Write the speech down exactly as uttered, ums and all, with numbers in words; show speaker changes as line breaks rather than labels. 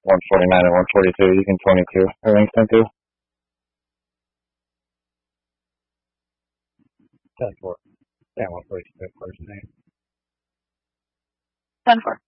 one forty-nine and one forty-two. You can twenty-two. Livingston two.
ten four. Yeah, one forty-two first name.
ten four.